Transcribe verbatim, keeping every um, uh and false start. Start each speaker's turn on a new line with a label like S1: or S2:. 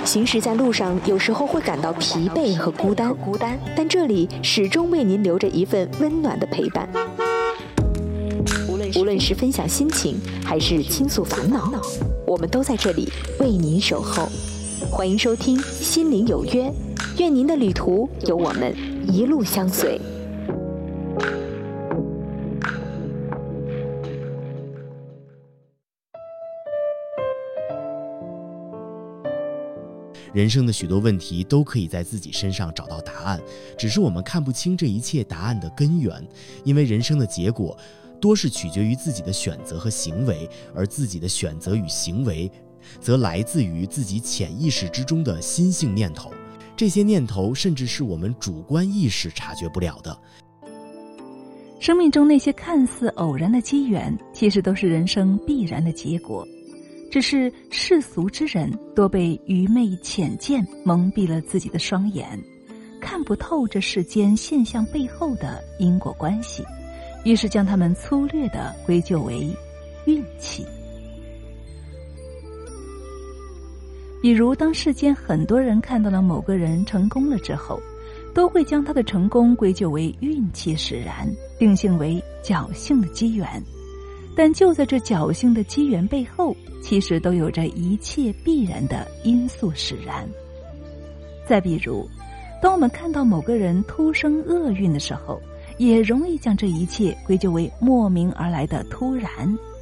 S1: 行驶在路上，有时候会感到疲惫和孤单，孤单，但这里始终为您留着一份温暖的陪伴。无论是分享心情，还是倾诉烦恼，我们都在这里为您守候。欢迎收听《心灵有约》，愿您的旅途有我们一路相随。
S2: 人生的许多问题都可以在自己身上找到答案，只是我们看不清这一切答案的根源，因为人生的结果多是取决于自己的选择和行为，而自己的选择与行为则来自于自己潜意识之中的心性念头，这些念头甚至是我们主观意识察觉不了的。
S3: 生命中那些看似偶然的机缘，其实都是人生必然的结果，只是世俗之人多被愚昧浅见蒙蔽了自己的双眼，看不透这世间现象背后的因果关系，于是将它们粗略地归咎为运气。比如当世间很多人看到了某个人成功了之后，都会将他的成功归咎为运气使然，定性为侥幸的机缘。但就在这侥幸的机缘背后，其实都有着一切必然的因素使然。再比如，当我们看到某个人突生厄运的时候，也容易将这一切归咎为莫名而来的突然，